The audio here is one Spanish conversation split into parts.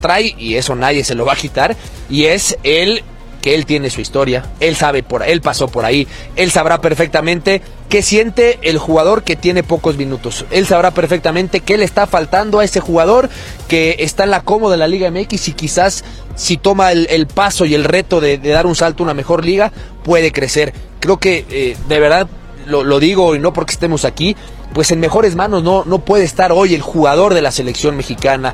trae, y eso nadie se lo va a quitar, y es que él tiene su historia, él pasó por ahí, él sabrá perfectamente qué siente el jugador que tiene pocos minutos, él sabrá perfectamente qué le está faltando a ese jugador que está en la cómoda de la Liga MX, y quizás si toma el paso y el reto de dar un salto a una mejor liga, puede crecer. Creo que de verdad lo digo, y no porque estemos aquí, pues en mejores manos no puede estar hoy el jugador de la selección mexicana.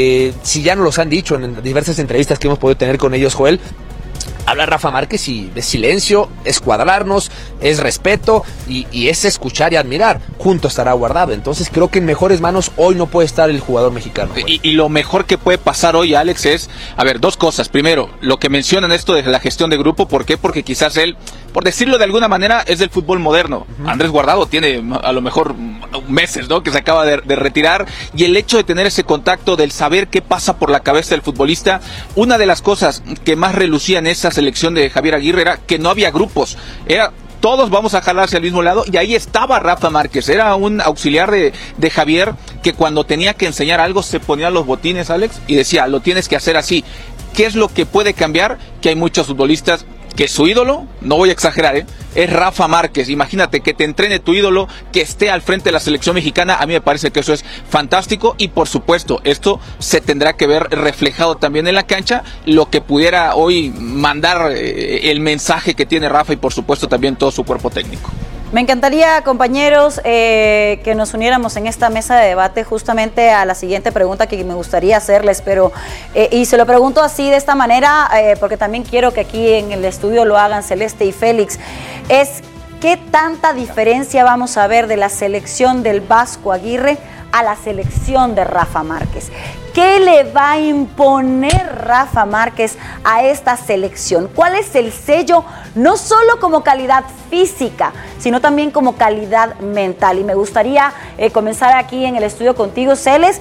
Si ya nos los han dicho en diversas entrevistas que hemos podido tener con ellos, Joel, habla Rafa Márquez y de silencio, es cuadrarnos, es respeto y es escuchar y admirar. Junto estará guardado. Entonces creo que en mejores manos hoy no puede estar el jugador mexicano. Y lo mejor que puede pasar hoy, Alex, es, dos cosas. Primero, lo que mencionan esto de la gestión de grupo. ¿Por qué? Porque quizás él, por decirlo de alguna manera, es del fútbol moderno. Andrés Guardado tiene a lo mejor meses, ¿no?, que se acaba de retirar, y el hecho de tener ese contacto, del saber qué pasa por la cabeza del futbolista. Una de las cosas que más relucía en esa selección de Javier Aguirre era que no había grupos, todos vamos a jalar hacia el mismo lado, y ahí estaba Rafa Márquez, era un auxiliar de Javier, que cuando tenía que enseñar algo se ponía los botines, Alex, y decía, lo tienes que hacer así. ¿Qué es lo que puede cambiar? Que hay muchos futbolistas que su ídolo, no voy a exagerar, es Rafa Márquez. Imagínate que te entrene tu ídolo, que esté al frente de la selección mexicana. A mí me parece que eso es fantástico, y por supuesto esto se tendrá que ver reflejado también en la cancha, lo que pudiera hoy mandar el mensaje que tiene Rafa, y por supuesto también todo su cuerpo técnico. Me encantaría, compañeros, que nos uniéramos en esta mesa de debate justamente a la siguiente pregunta que me gustaría hacerles, pero y se lo pregunto así, de esta manera, porque también quiero que aquí en el estudio lo hagan Celeste y Félix, es ¿qué tanta diferencia vamos a ver de la selección del Vasco Aguirre a la selección de Rafa Márquez? ¿Qué le va a imponer Rafa Márquez a esta selección? ¿Cuál es el sello, no solo como calidad física, sino también como calidad mental? Y me gustaría comenzar aquí en el estudio contigo, Celes,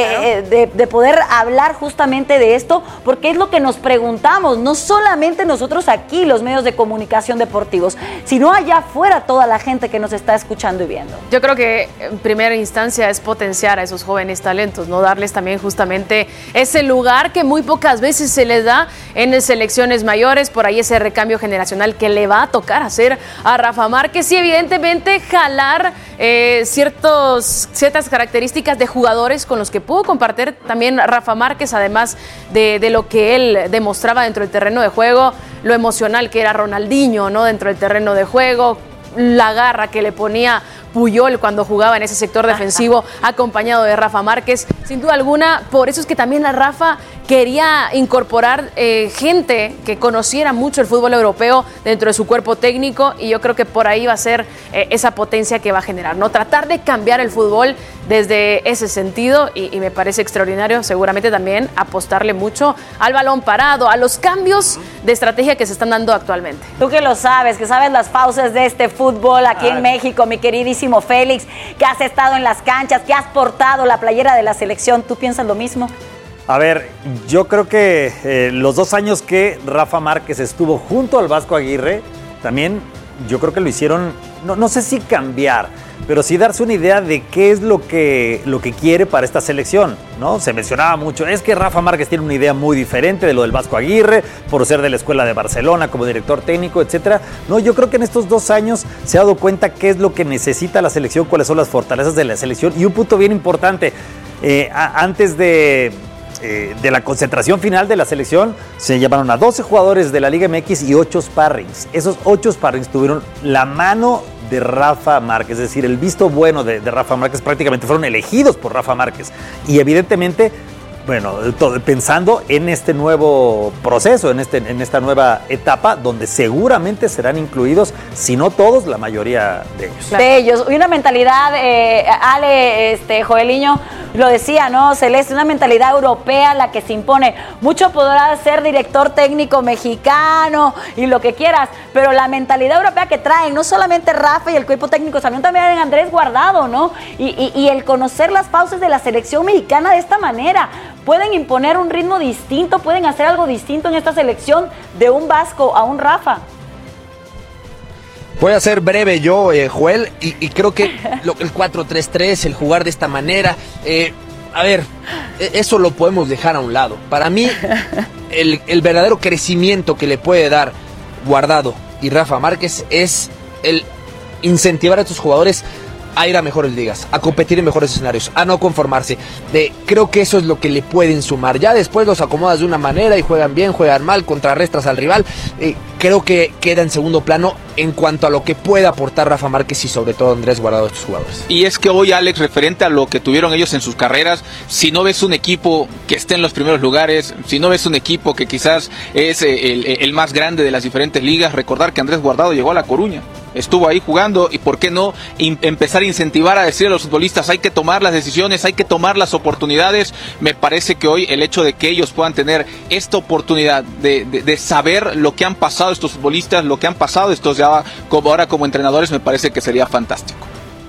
de poder hablar justamente de esto, porque es lo que nos preguntamos, no solamente nosotros aquí, los medios de comunicación deportivos, sino allá afuera toda la gente que nos está escuchando y viendo. Yo creo que en primera instancia es potenciar a esos jóvenes talentos, no darles también justamente ese lugar que muy pocas veces se les da en selecciones mayores, por ahí ese recambio generacional que le va a tocar hacer a Rafa Márquez, y evidentemente jalar ciertas características de jugadores con los que pudo compartir también Rafa Márquez, además de lo que él demostraba dentro del terreno de juego, lo emocional que era Ronaldinho, ¿no?, dentro del terreno de juego, la garra que le ponía Puyol cuando jugaba en ese sector defensivo acompañado de Rafa Márquez. Sin duda alguna, por eso es que también la Rafa quería incorporar gente que conociera mucho el fútbol europeo dentro de su cuerpo técnico, y yo creo que por ahí va a ser esa potencia que va a generar, ¿no? Tratar de cambiar el fútbol desde ese sentido, y me parece extraordinario seguramente también apostarle mucho al balón parado, a los cambios de estrategia que se están dando actualmente. Tú que lo sabes, que sabes las fauces de este fútbol aquí en México, mi queridísimo Félix, que has estado en las canchas, que has portado la playera de la selección, ¿tú piensas lo mismo? A ver, yo creo que los 2 años que Rafa Márquez estuvo junto al Vasco Aguirre, también yo creo que lo hicieron, no sé si cambiar, pero sí darse una idea de qué es lo que quiere para esta selección, ¿no? Se mencionaba mucho, es que Rafa Márquez tiene una idea muy diferente de lo del Vasco Aguirre, por ser de la escuela de Barcelona como director técnico, etcétera. No, yo creo que en estos 2 años se ha dado cuenta qué es lo que necesita la selección, cuáles son las fortalezas de la selección, y un punto bien importante, antes de la concentración final de la selección, se llevaron a 12 jugadores de la Liga MX y 8 sparrings. Esos 8 sparrings tuvieron la mano de Rafa Márquez, es decir, el visto bueno de Rafa Márquez, prácticamente fueron elegidos por Rafa Márquez. Y evidentemente, bueno, pensando en este nuevo proceso, en esta nueva etapa, donde seguramente serán incluidos, si no todos, la mayoría de ellos. De ellos. Y una mentalidad, Ale, Joeliño, lo decía, ¿no, Celeste? Una mentalidad europea la que se impone. Mucho podrá ser director técnico mexicano y lo que quieras, pero la mentalidad europea que traen, no solamente Rafa y el cuerpo técnico, también Andrés Guardado, ¿no? Y el conocer las pausas de la selección mexicana de esta manera. Pueden imponer un ritmo distinto, pueden hacer algo distinto en esta selección, de un Vasco a un Rafa. Voy a ser breve yo, Joel, y creo que el 4-3-3, el jugar de esta manera, a ver, eso lo podemos dejar a un lado. Para mí, el verdadero crecimiento que le puede dar Guardado y Rafa Márquez es el incentivar a estos jugadores a ir a mejores ligas, a competir en mejores escenarios, a no conformarse. Creo que eso es lo que le pueden sumar. Ya después los acomodas de una manera y juegan bien, juegan mal, contrarrestas al rival. Creo que queda en segundo plano en cuanto a lo que pueda aportar Rafa Márquez y sobre todo Andrés Guardado a estos jugadores. Y es que hoy, Alex, referente a lo que tuvieron ellos en sus carreras, si no ves un equipo que esté en los primeros lugares, si no ves un equipo que quizás es el más grande de las diferentes ligas, recordar que Andrés Guardado llegó a La Coruña, estuvo ahí jugando, y por qué no empezar a incentivar, a decir a los futbolistas, hay que tomar las decisiones, hay que tomar las oportunidades. Me parece que hoy el hecho de que ellos puedan tener esta oportunidad de saber lo que han pasado estos futbolistas, lo que han pasado estos ya ahora como entrenadores, me parece que sería fantástico.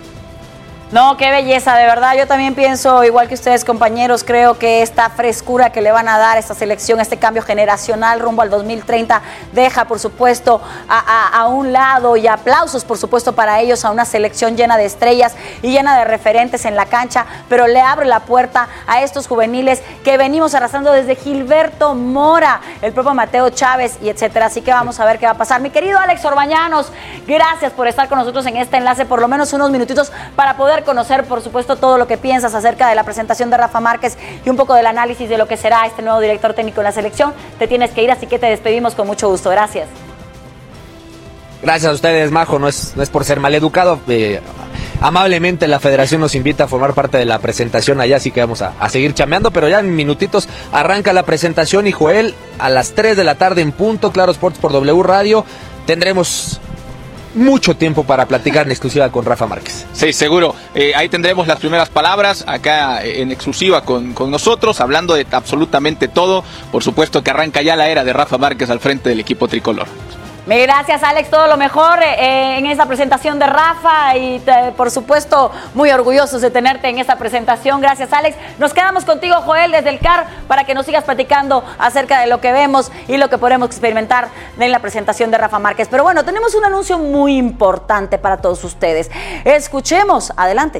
No, qué belleza, de verdad. Yo también pienso, igual que ustedes, compañeros, creo que esta frescura que le van a dar a esta selección, este cambio generacional rumbo al 2030, deja, por supuesto, a un lado, y aplausos, por supuesto, para ellos, a una selección llena de estrellas y llena de referentes en la cancha, pero le abre la puerta a estos juveniles que venimos arrastrando desde Gilberto Mora, el propio Mateo Chávez, y etcétera. Así que vamos a ver qué va a pasar. Mi querido Alex Orbañanos, gracias por estar con nosotros en este enlace, por lo menos unos minutitos, para poder conocer, por supuesto, todo lo que piensas acerca de la presentación de Rafa Márquez y un poco del análisis de lo que será este nuevo director técnico de la selección. Te tienes que ir, así que te despedimos con mucho gusto. Gracias. Gracias a ustedes, Majo. No es por ser maleducado. Amablemente la federación nos invita a formar parte de la presentación allá, así que vamos a seguir chameando, pero ya en minutitos arranca la presentación, y Joel, a las 3 de la tarde en punto, Claro Sports por W Radio, tendremos mucho tiempo para platicar en exclusiva con Rafa Márquez. Sí, seguro. Ahí tendremos las primeras palabras acá en exclusiva con nosotros, hablando de absolutamente todo. Por supuesto que arranca ya la era de Rafa Márquez al frente del equipo tricolor. Gracias, Alex, todo lo mejor en esta presentación de Rafa, y por supuesto muy orgullosos de tenerte en esta presentación. Gracias, Alex. Nos quedamos contigo, Joel, desde el CAR, para que nos sigas platicando acerca de lo que vemos y lo que podemos experimentar en la presentación de Rafa Márquez. Pero bueno, tenemos un anuncio muy importante para todos ustedes. Escuchemos, adelante.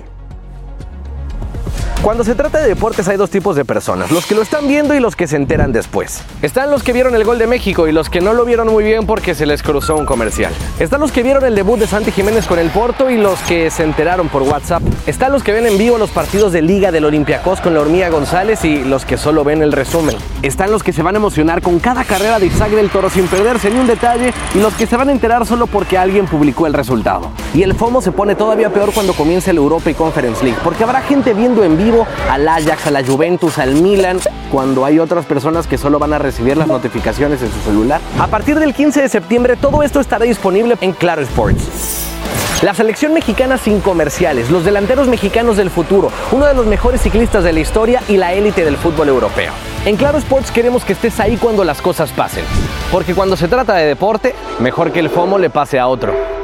Cuando se trata de deportes hay dos tipos de personas, los que lo están viendo y los que se enteran después. Están los que vieron el gol de México y los que no lo vieron muy bien porque se les cruzó un comercial. Están los que vieron el debut de Santi Jiménez con el Porto y los que se enteraron por WhatsApp. Están los que ven en vivo los partidos de Liga del Olympiacos con la Hormiga González y los que solo ven el resumen. Están los que se van a emocionar con cada carrera de Isaac del Toro sin perderse ni un detalle y los que se van a enterar solo porque alguien publicó el resultado. Y el FOMO se pone todavía peor cuando comienza el Europa y Conference League, porque habrá gente viendo en vivo al Ajax, a la Juventus, al Milan, cuando hay otras personas que solo van a recibir las notificaciones en su celular. A partir del 15 de septiembre todo esto estará disponible en Claro Sports. La selección mexicana sin comerciales, los delanteros mexicanos del futuro, uno de los mejores ciclistas de la historia y la élite del fútbol europeo. En Claro Sports queremos que estés ahí cuando las cosas pasen, porque cuando se trata de deporte, mejor que el FOMO le pase a otro.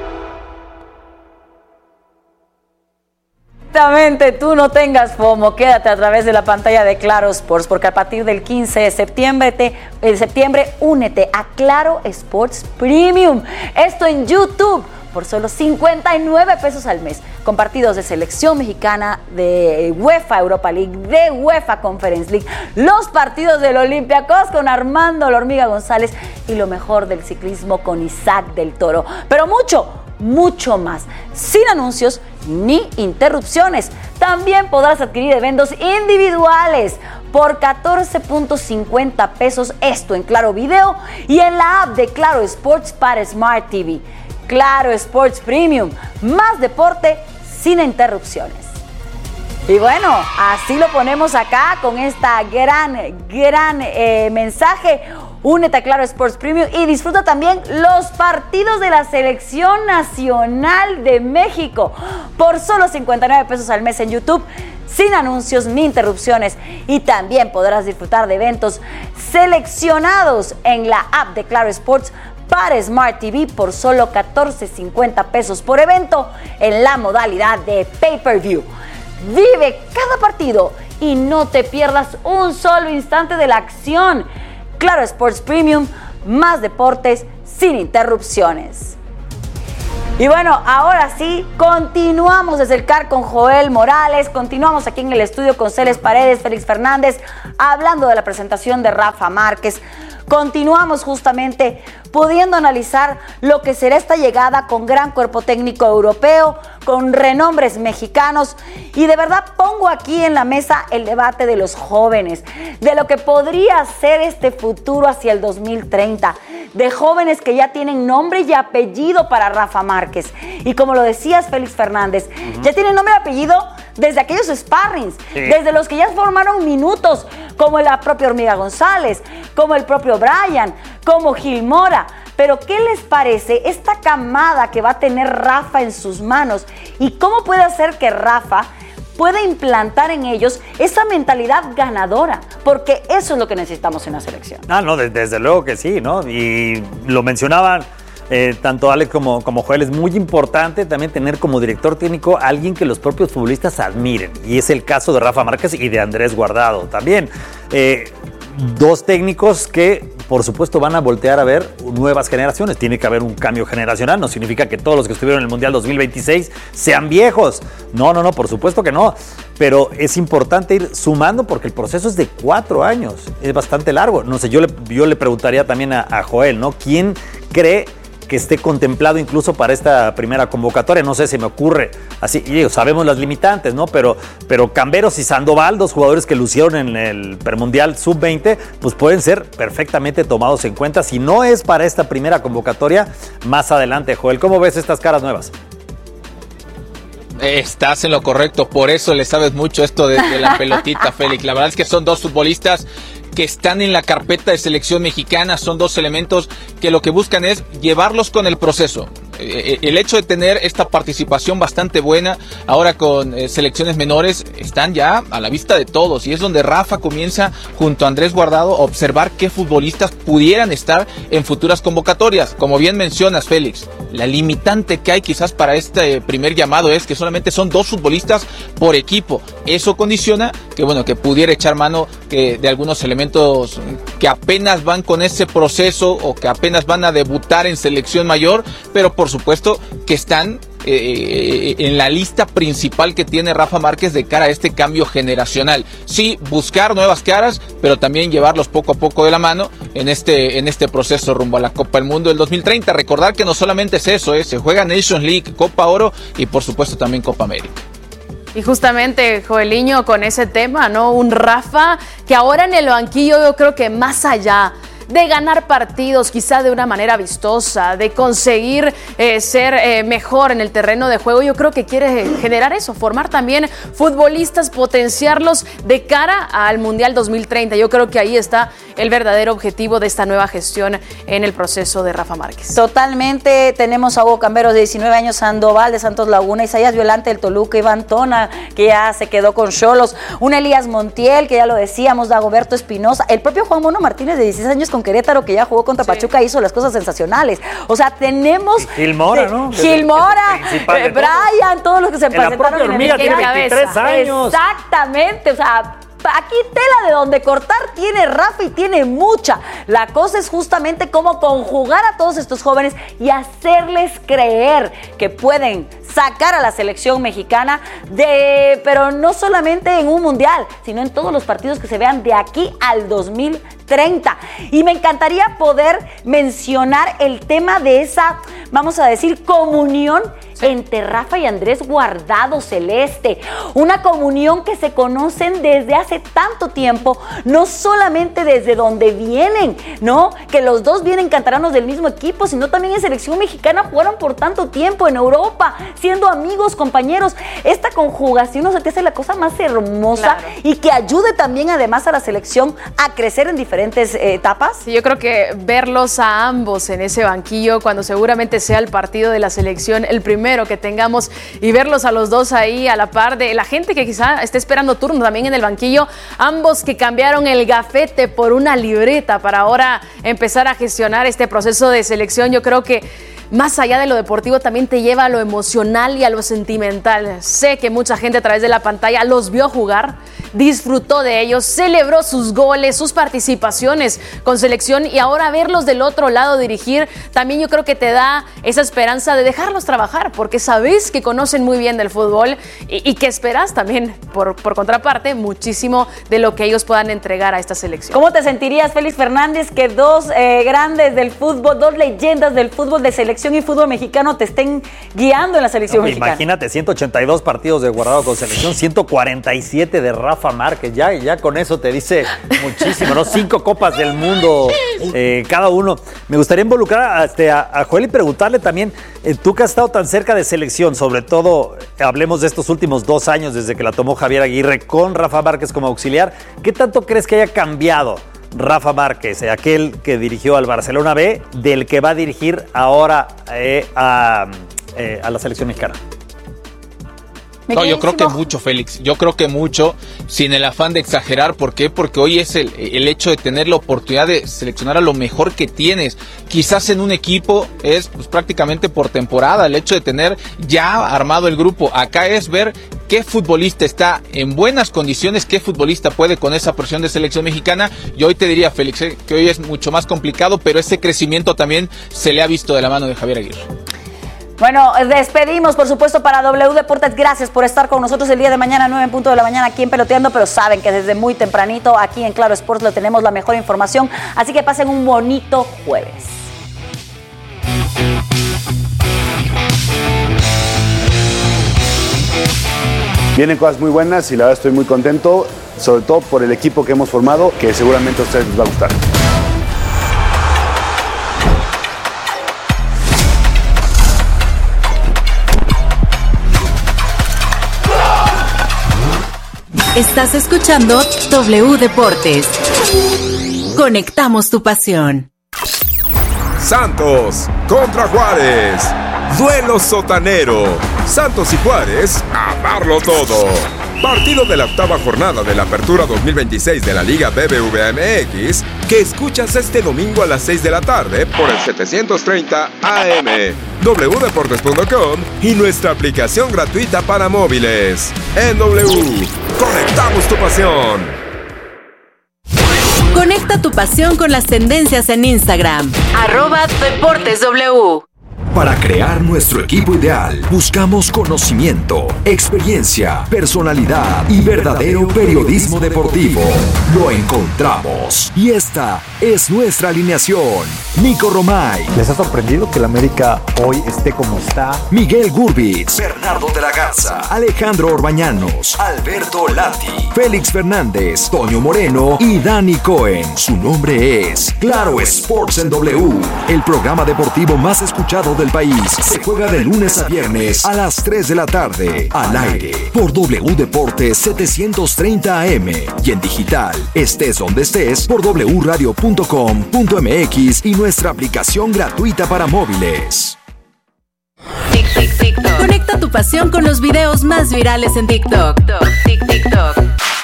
Exactamente, tú no tengas FOMO, quédate a través de la pantalla de Claro Sports, porque a partir del 15 de septiembre, únete a Claro Sports Premium. Esto en YouTube por solo 59 pesos al mes, con partidos de selección mexicana, de UEFA Europa League, de UEFA Conference League, los partidos del Olympiacos con Armando La Hormiga González y lo mejor del ciclismo con Isaac del Toro. Pero mucho más, sin anuncios ni interrupciones. También podrás adquirir eventos individuales por 14.50 pesos, esto en Claro Video y en la app de Claro Sports para Smart TV. Claro Sports Premium, más deporte sin interrupciones. Y bueno, así lo ponemos acá con esta gran mensaje. Únete a Claro Sports Premium y disfruta también los partidos de la Selección Nacional de México por solo 59 pesos al mes en YouTube, sin anuncios ni interrupciones. Y también podrás disfrutar de eventos seleccionados en la app de Claro Sports para Smart TV por solo 14.50 pesos por evento en la modalidad de Pay-Per-View. Vive cada partido y no te pierdas un solo instante de la acción. Claro Sports Premium, más deportes sin interrupciones. Y bueno, ahora sí, continuamos desde el CAR con Joel Morales, continuamos aquí en el estudio con Celes Paredes, Félix Fernández, hablando de la presentación de Rafa Márquez. Continuamos justamente pudiendo analizar lo que será esta llegada con gran cuerpo técnico europeo, con renombres mexicanos, y de verdad pongo aquí en la mesa el debate de los jóvenes, de lo que podría ser este futuro hacia el 2030, de jóvenes que ya tienen nombre y apellido para Rafa Márquez. Y como lo decías, Félix Fernández, ya tienen nombre y apellido desde aquellos sparrings, desde los que ya formaron minutos, como la propia Hormiga González, como el propio Brian, como Gil Mora. Pero ¿qué les parece esta camada que va a tener Rafa en sus manos? ¿Y cómo puede hacer que Rafa pueda implantar en ellos esa mentalidad ganadora? Porque eso es lo que necesitamos en la selección. No, desde luego que sí, ¿no? Y lo mencionaban tanto Alex como Joel, es muy importante también tener como director técnico a alguien que los propios futbolistas admiren. Y es el caso de Rafa Márquez y de Andrés Guardado también. Dos técnicos que, por supuesto, van a voltear a ver nuevas generaciones. Tiene que haber un cambio generacional. No significa que todos los que estuvieron en el Mundial 2026 sean viejos. No, por supuesto que no. Pero es importante ir sumando porque el proceso es de 4 años. Es bastante largo. No sé, yo le preguntaría también a Joel, ¿no? ¿Quién cree que esté contemplado incluso para esta primera convocatoria? No sé, se me ocurre así, y digo, sabemos las limitantes, ¿no? Pero Camberos y Sandoval, dos jugadores que lucieron en el premundial sub-20, pues pueden ser perfectamente tomados en cuenta. Si no es para esta primera convocatoria, más adelante. Joel, ¿cómo ves estas caras nuevas? Estás en lo correcto, por eso le sabes mucho esto de la pelotita, Félix. La verdad es que son dos futbolistas que están en la carpeta de selección mexicana, son dos elementos que lo que buscan es llevarlos con el proceso. El hecho de tener esta participación bastante buena ahora con selecciones menores están ya a la vista de todos, y es donde Rafa comienza junto a Andrés Guardado a observar qué futbolistas pudieran estar en futuras convocatorias. Como bien mencionas, Félix, la limitante que hay quizás para este primer llamado es que solamente son 2 futbolistas por equipo. Eso condiciona que pudiera echar mano de algunos elementos que apenas van con ese proceso o que apenas van a debutar en selección mayor, pero por supuesto que están en la lista principal que tiene Rafa Márquez de cara a este cambio generacional. Sí, buscar nuevas caras, pero también llevarlos poco a poco de la mano en este proceso rumbo a la Copa del Mundo del 2030. Recordar que no solamente es eso, se juega Nations League, Copa Oro y por supuesto también Copa América. Y justamente, Joeliño, con ese tema, ¿no? Un Rafa que ahora en el banquillo yo creo que más allá de ganar partidos quizá de una manera vistosa, de conseguir ser mejor en el terreno de juego, yo creo que quiere generar eso, formar también futbolistas, potenciarlos de cara al Mundial 2030. Yo creo que ahí está el verdadero objetivo de esta nueva gestión en el proceso de Rafa Márquez. Totalmente. Tenemos a Hugo Camberos de 19 años, Sandoval de Santos Laguna, Isaías Violante del Toluca, Iván Tona, que ya se quedó con Xolos, un Elías Montiel, que ya lo decíamos, Dagoberto Espinosa, el propio Juan Mono Martínez de 16 años con Querétaro, que ya jugó contra Pachuca, hizo las cosas sensacionales. O sea, tenemos Gil Mora, ¿no? Gil Mora, Brian, todos los que se presentaron en el tiene 23 años. Exactamente, o sea, aquí tela de donde cortar tiene Rafa y tiene mucha. La cosa es justamente cómo conjugar a todos estos jóvenes y hacerles creer que pueden sacar a la selección mexicana pero no solamente en un mundial, sino en todos los partidos que se vean de aquí al 2030. Y me encantaría poder mencionar el tema de esa, vamos a decir, comunión entre Rafa y Andrés Guardado, Celeste. Una comunión que se conocen desde hace tanto tiempo, no solamente desde donde vienen, ¿no? Que los dos vienen canteranos del mismo equipo, sino también en selección mexicana jugaron por tanto tiempo en Europa, siendo amigos, compañeros. Esta conjugación, ¿no se te hace la cosa más hermosa? Claro. Y que ayude también además a la selección a crecer en diferentes etapas. Sí, yo creo que verlos a ambos en ese banquillo, cuando seguramente sea el partido de la selección, el primero que tengamos, y verlos a los dos ahí a la par de la gente que quizá esté esperando turno también en el banquillo, ambos que cambiaron el gafete por una libreta para ahora empezar a gestionar este proceso de selección. Yo creo que más allá de lo deportivo, también te lleva a lo emocional y a lo sentimental. Sé que mucha gente a través de la pantalla los vio jugar, disfrutó de ellos, celebró sus goles, sus participaciones con selección, y ahora verlos del otro lado dirigir, también yo creo que te da esa esperanza de dejarlos trabajar, porque sabes que conocen muy bien del fútbol y que esperas también, por contraparte, muchísimo de lo que ellos puedan entregar a esta selección. ¿Cómo te sentirías, Félix Fernández, que dos grandes del fútbol, dos leyendas del fútbol de selección y fútbol mexicano te estén guiando en la selección mexicana? Imagínate, 182 partidos de Guardado con selección, 147 de Rafa Márquez, ya con eso te dice muchísimo, ¿no? 5 copas del mundo cada uno. Me gustaría involucrar a Joel y preguntarle también, tú que has estado tan cerca de selección, sobre todo, hablemos de estos últimos 2 años desde que la tomó Javier Aguirre con Rafa Márquez como auxiliar, ¿qué tanto crees que haya cambiado Rafa Márquez, aquel que dirigió al Barcelona B, del que va a dirigir ahora a la selección mexicana? No, yo creo que mucho, Félix. Yo creo que mucho, sin el afán de exagerar. ¿Por qué? Porque hoy es el hecho de tener la oportunidad de seleccionar a lo mejor que tienes. Quizás en un equipo es pues, prácticamente por temporada, el hecho de tener ya armado el grupo. Acá es ver qué futbolista está en buenas condiciones, qué futbolista puede con esa presión de selección mexicana. Y hoy te diría, Félix, que hoy es mucho más complicado, pero ese crecimiento también se le ha visto de la mano de Javier Aguirre. Bueno, despedimos, por supuesto, para W Deportes. Gracias por estar con nosotros el día de mañana, 9:00 de la mañana, aquí en Peloteando. Pero saben que desde muy tempranito, aquí en Claro Sports, le tenemos la mejor información. Así que pasen un bonito jueves. Vienen cosas muy buenas y la verdad estoy muy contento, sobre todo por el equipo que hemos formado, que seguramente a ustedes les va a gustar. Estás escuchando W Deportes. Conectamos tu pasión. Santos contra Juárez. Duelo sotanero. Santos y Juárez a darlo todo. Partido de la 8ª jornada de la Apertura 2026 de la Liga BBVA MX, que escuchas este domingo a las 6 de la tarde por el 730 AM, wdeportes.com y nuestra aplicación gratuita para móviles. En W, conectamos tu pasión. Conecta tu pasión con las tendencias en Instagram. @DeportesW. Para crear nuestro equipo ideal, buscamos conocimiento, experiencia, personalidad y verdadero periodismo deportivo. Lo encontramos y esta es nuestra alineación. Nico Romay. ¿Les ha sorprendido que el América hoy esté como está? Miguel Gurbitz. Bernardo de la Garza. Alejandro Orbañanos. Alberto Lati. Félix Fernández. Toño Moreno y Dani Cohen. Su nombre es Claro Sports en W, el programa deportivo más escuchado del país. Se juega de lunes a viernes a las 3 de la tarde, al aire, por W Deportes 730 AM y en digital, estés donde estés, por wradio.com.mx y nuestra aplicación gratuita para móviles. Conecta tu pasión con los videos más virales en TikTok. TikTok.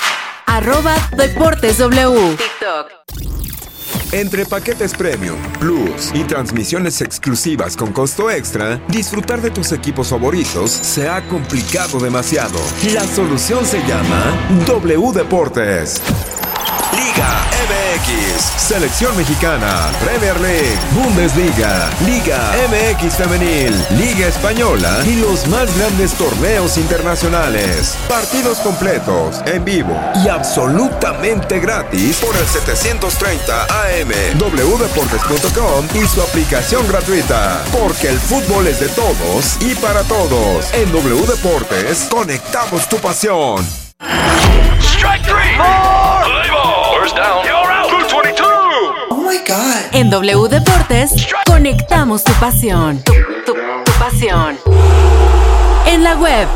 @DeportesW. TikTok. Entre paquetes premium, plus y transmisiones exclusivas con costo extra, disfrutar de tus equipos favoritos se ha complicado demasiado. La solución se llama W Deportes. Liga MX, Selección Mexicana, Premier League, Bundesliga, Liga MX Femenil, Liga Española y los más grandes torneos internacionales. Partidos completos, en vivo y absolutamente gratis por el 730 AM, wdeportes.com y su aplicación gratuita. Porque el fútbol es de todos y para todos. En W Deportes, conectamos tu pasión. Strike three. Play ball. First down. You're out. 222. Oh my God. En W Deportes, conectamos tu pasión. Tu pasión. En la web.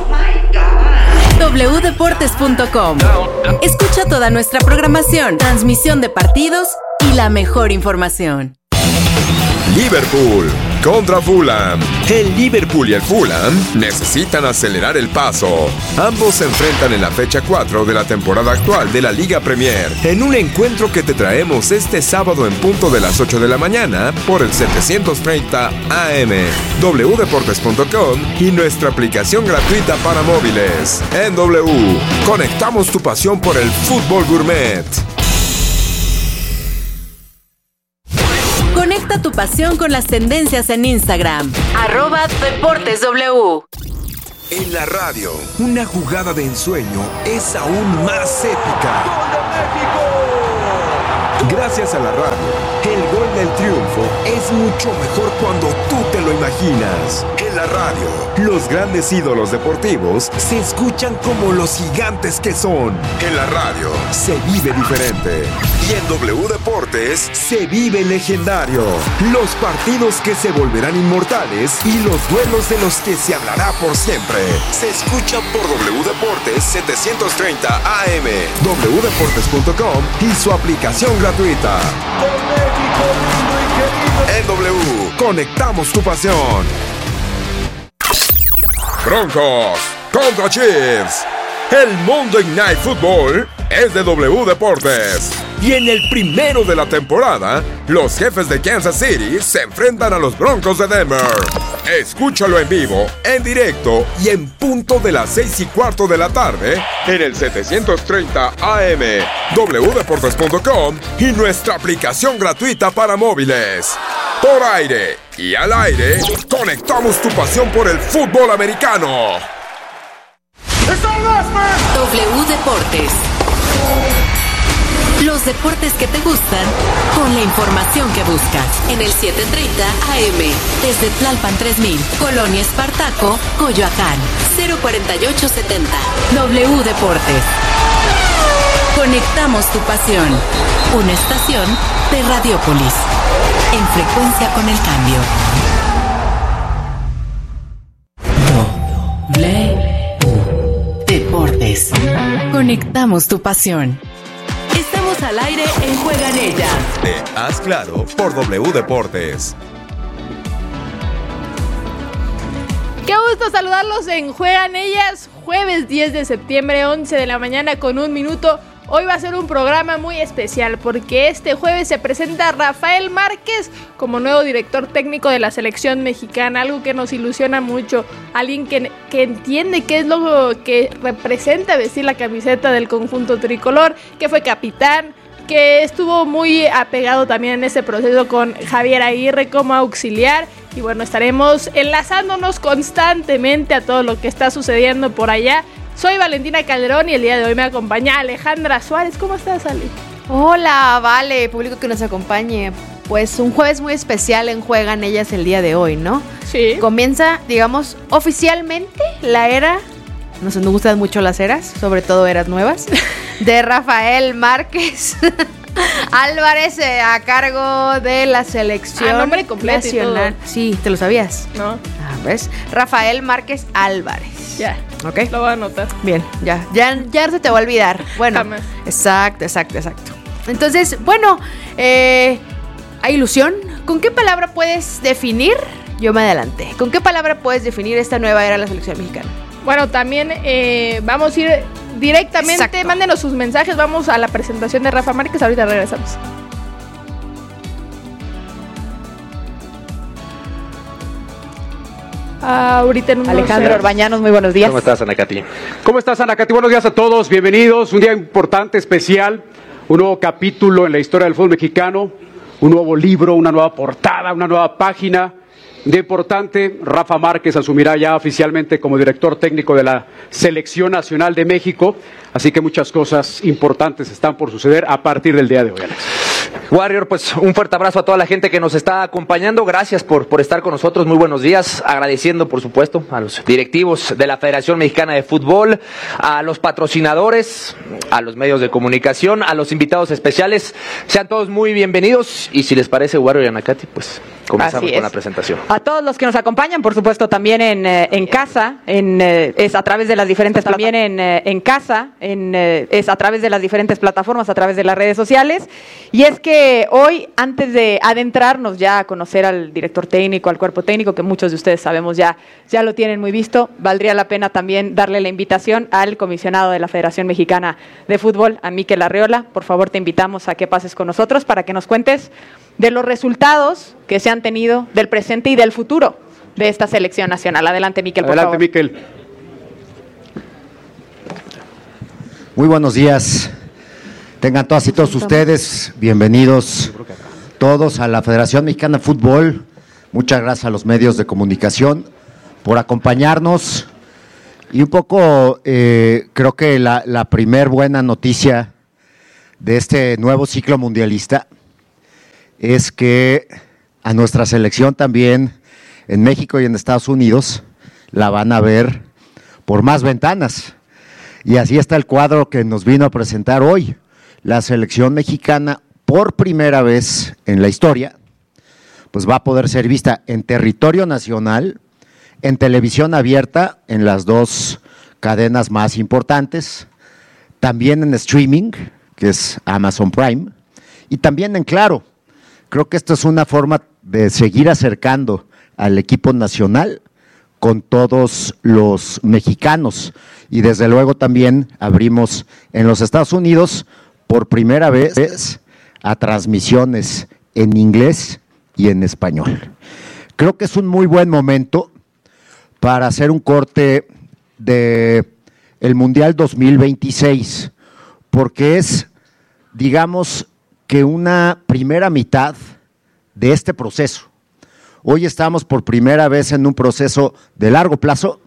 wdeportes.com. Escucha toda nuestra programación, transmisión de partidos y la mejor información. Liverpool contra Fulham. El Liverpool y el Fulham necesitan acelerar el paso. Ambos se enfrentan en la fecha 4 de la temporada actual de la Liga Premier, en un encuentro que te traemos este sábado en punto de las 8 de la mañana por el 730 AM, wdeportes.com y nuestra aplicación gratuita para móviles. En W, conectamos tu pasión por el fútbol gourmet. Conecta tu pasión con las tendencias en Instagram. @DeportesW. En la radio, una jugada de ensueño es aún más épica. ¡Gol de México! Gracias a la radio, el gol del triunfo es mucho mejor cuando tú te lo imaginas. En la radio, los grandes ídolos deportivos se escuchan como los gigantes que son. En la radio, se vive diferente. Y en W Deportes, se vive legendario. Los partidos que se volverán inmortales y los duelos de los que se hablará por siempre. Se escuchan por W Deportes 730 AM, wdeportes.com y su aplicación gratuita. En W, conectamos tu pasión. Broncos contra Chiefs. El Monday Night Football es de W Deportes. Y en el primero de la temporada, los Jefes de Kansas City se enfrentan a los Broncos de Denver. Escúchalo en vivo, en directo y en punto de las 6:15 de la tarde en el 730 AM, wdeportes.com y nuestra aplicación gratuita para móviles. Por aire y al aire, conectamos tu pasión por el fútbol americano. W Deportes. Los deportes que te gustan con la información que buscas. En el 730 AM, desde Tlalpan 3000, Colonia Espartaco, Coyoacán, 04870. W Deportes. Conectamos tu pasión. Una estación de Radiópolis. En frecuencia con el cambio. W Deportes. Conectamos tu pasión. Estamos al aire en Juegan Ellas. Haz claro por W Deportes. Qué gusto saludarlos en Juegan Ellas, jueves 10 de septiembre, 11 de la mañana con 1 minuto. Hoy va a ser un programa muy especial porque este jueves se presenta Rafael Márquez como nuevo director técnico de la selección mexicana, algo que nos ilusiona mucho, alguien que entiende qué es lo que representa vestir la camiseta del conjunto tricolor, que fue capitán, que estuvo muy apegado también en ese proceso con Javier Aguirre como auxiliar. Y bueno, estaremos enlazándonos constantemente a todo lo que está sucediendo por allá. Soy Valentina Calderón y el día de hoy me acompaña Alejandra Suárez. ¿Cómo estás, Ale? Hola, Vale, público que nos acompañe. Pues un jueves muy especial en Juegan Ellas el día de hoy, ¿no? Sí. Comienza, digamos, oficialmente la era, nos gustan mucho las eras, sobre todo eras nuevas, de Rafael Márquez Álvarez a cargo de la selección nombre completo nacional. Sí, ¿te lo sabías? No. ¿Ves? Rafael Márquez Álvarez. Ya. ¿Ok? Lo voy a anotar. Bien, ya se te va a olvidar. Bueno, jamás. Exacto. Entonces, bueno, hay ilusión. ¿Con qué palabra puedes definir? Yo me adelanté. ¿Con qué palabra puedes definir esta nueva era de la selección mexicana? Bueno, también vamos a ir directamente. Exacto. Mándenos sus mensajes. Vamos a la presentación de Rafa Márquez. Ahorita regresamos. Ahorita en unos Alejandro Orbañanos, muy buenos días. ¿Cómo estás, Ana Katy? ¿Cómo estás, Ana Katy? Buenos días a todos, bienvenidos. Un día importante, especial, un nuevo capítulo en la historia del fútbol mexicano, un nuevo libro, una nueva portada, una nueva página. Un día importante, Rafa Márquez asumirá ya oficialmente como director técnico de la Selección Nacional de México, así que muchas cosas importantes están por suceder a partir del día de hoy, Alex. Warrior, pues un fuerte abrazo a toda la gente que nos está acompañando. Gracias por estar con nosotros. Muy buenos días. Agradeciendo, por supuesto, a los directivos de la Federación Mexicana de Fútbol, a los patrocinadores, a los medios de comunicación, a los invitados especiales. Sean todos muy bienvenidos. Y si les parece, Warrior y Ana Katy, pues Comenzamos Así con es. la presentación. A todos los que nos acompañan, por supuesto, también en casa, es a través de las diferentes es a través de las diferentes plataformas, a través de las redes sociales. Y es que hoy, antes de adentrarnos ya a conocer al director técnico, al cuerpo técnico, que muchos de ustedes sabemos ya lo tienen muy visto, valdría la pena también darle la invitación al comisionado de la Federación Mexicana de Fútbol, a Mikel Arriola. Por favor, te invitamos a que pases con nosotros para que nos cuentes de los resultados que se han tenido, del presente y del futuro de esta selección nacional. Adelante, Mikel, por favor. Adelante, Mikel. Muy buenos días. Tengan todas y todos ustedes bienvenidos todos a la Federación Mexicana de Fútbol. Muchas gracias a los medios de comunicación por acompañarnos. Y un poco, creo que la primer buena noticia de este nuevo ciclo mundialista es que a nuestra selección también en México y en Estados Unidos la van a ver por más ventanas. Y así está el cuadro que nos vino a presentar hoy. La selección mexicana, por primera vez en la historia, pues va a poder ser vista en territorio nacional, en televisión abierta, en las dos cadenas más importantes, también en streaming, que es Amazon Prime, y también en Claro. Creo que esto es una forma de seguir acercando al equipo nacional con todos los mexicanos. Y desde luego también abrimos en los Estados Unidos por primera vez a transmisiones en inglés y en español. Creo que es un muy buen momento para hacer un corte de el Mundial 2026, porque es, digamos, que una primera mitad de este proceso. Hoy estamos por primera vez en un proceso de largo plazo,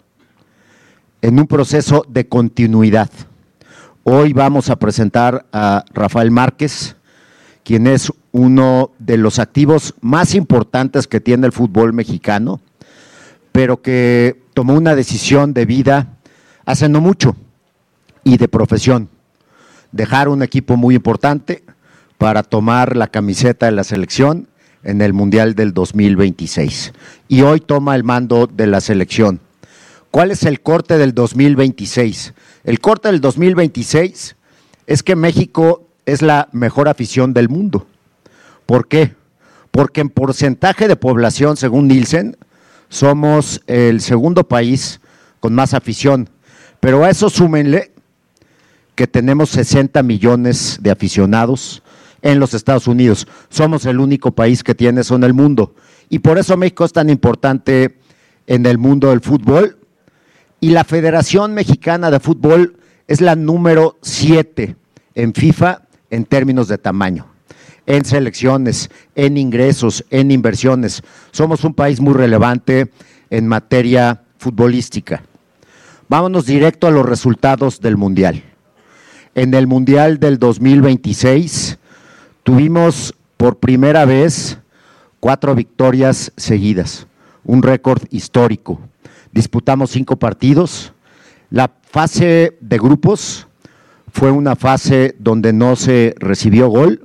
en un proceso de continuidad. Hoy vamos a presentar a Rafael Márquez, quien es uno de los activos más importantes que tiene el fútbol mexicano, pero que tomó una decisión de vida hace no mucho y de profesión, dejar un equipo muy importante para tomar la camiseta de la selección en el Mundial del 2026. Y hoy toma el mando de la selección. ¿Cuál es el corte del 2026? El corte del 2026 es que México es la mejor afición del mundo. ¿Por qué? Porque en porcentaje de población, según Nielsen, somos el segundo país con más afición. Pero a eso súmenle que tenemos 60 millones de aficionados en los Estados Unidos. Somos el único país que tiene eso en el mundo. Y por eso México es tan importante en el mundo del fútbol. Y la Federación Mexicana de Fútbol es la número 7 en FIFA en términos de tamaño, en selecciones, en ingresos, en inversiones. Somos un país muy relevante en materia futbolística. Vámonos directo a los resultados del Mundial. En el Mundial del 2026 tuvimos por primera vez 4 victorias seguidas, un récord histórico. Disputamos 5 partidos. La fase de grupos fue una fase donde no se recibió gol.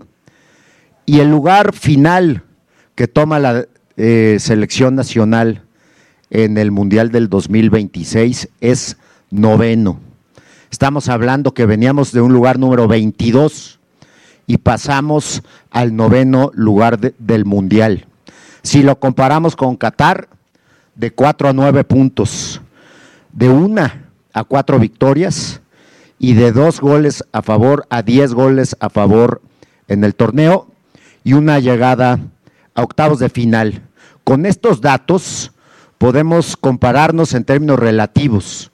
Y el lugar final que toma la selección nacional en el Mundial del 2026 es 9º. Estamos hablando que veníamos de un lugar número 22 y pasamos al 9º lugar del Mundial. Si lo comparamos con Qatar, de 4 a 9 puntos, de 1 a 4 victorias y de 2 goles a favor a 10 goles a favor en el torneo y una llegada a octavos de final. Con estos datos podemos compararnos en términos relativos,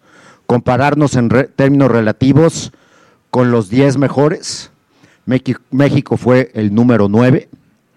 términos relativos con los 10 mejores. México fue el número 9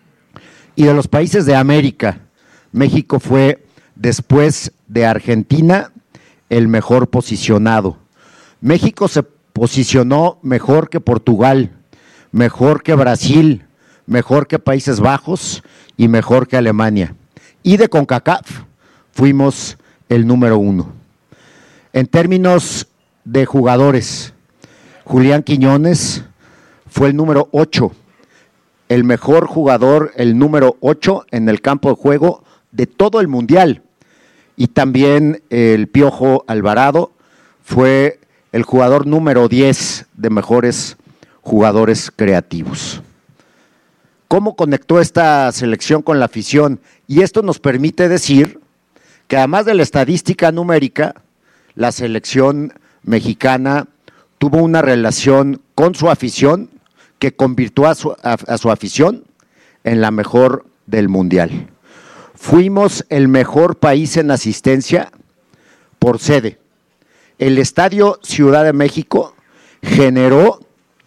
y de los países de América, México fue, después de Argentina, el mejor posicionado. México se posicionó mejor que Portugal, mejor que Brasil, mejor que Países Bajos y mejor que Alemania. Y de CONCACAF fuimos el número 1. En términos de jugadores, Julián Quiñones fue el número 8 el mejor jugador, el número 8 en el campo de juego de todo el Mundial. Y también el Piojo Alvarado fue el jugador número 10 de mejores jugadores creativos. ¿Cómo conectó esta selección con la afición? Y esto nos permite decir que además de la estadística numérica, la selección mexicana tuvo una relación con su afición que convirtió a su afición en la mejor del Mundial. Fuimos el mejor país en asistencia por sede. El Estadio Ciudad de México generó